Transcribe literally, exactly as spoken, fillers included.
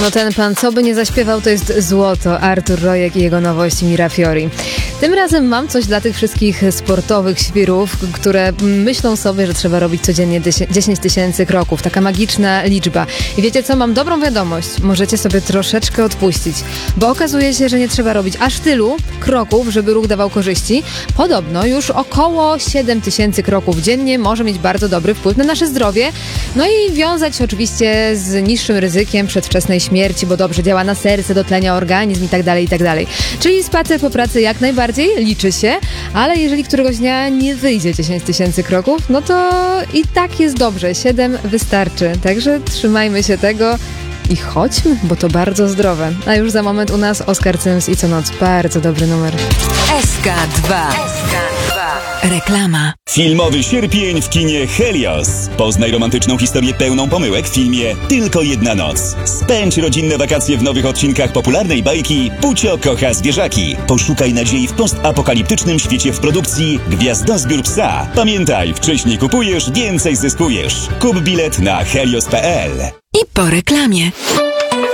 No ten pan, co by nie zaśpiewał, to jest złoto. Artur Rojek i jego nowość Mirafiori. Tym razem mam coś dla tych wszystkich sportowych świrów, które myślą sobie, że trzeba robić codziennie dziesięć tysięcy kroków. Taka magiczna liczba. I wiecie co? Mam dobrą wiadomość. Możecie sobie troszeczkę odpuścić, bo okazuje się, że nie trzeba robić aż tylu kroków, żeby ruch dawał korzyści. Podobno już około siedem tysięcy kroków dziennie może mieć bardzo dobry wpływ na nasze zdrowie. No i wiązać oczywiście z niższym ryzykiem przedwczesnej śmierci, bo dobrze działa na serce, dotlenia organizm i tak dalej, i tak dalej. Czyli spacer po pracy jak najbardziej liczy się, ale jeżeli któregoś dnia nie wyjdzie dziesięć tysięcy kroków, no to i tak jest dobrze. siedem wystarczy. Także trzymajmy się tego i chodźmy, bo to bardzo zdrowe. A już za moment u nas Oskar Cyms i co noc. Bardzo dobry numer. S K dwa. Reklama. Filmowy sierpień w kinie Helios. Poznaj romantyczną historię pełną pomyłek w filmie Tylko jedna noc. Spędź rodzinne wakacje w nowych odcinkach popularnej bajki Pucio kocha zwierzaki. Poszukaj nadziei w postapokaliptycznym świecie w produkcji Gwiazdozbiór psa. Pamiętaj, wcześniej kupujesz, więcej zyskujesz. Kup bilet na helios kropka p l. I po reklamie.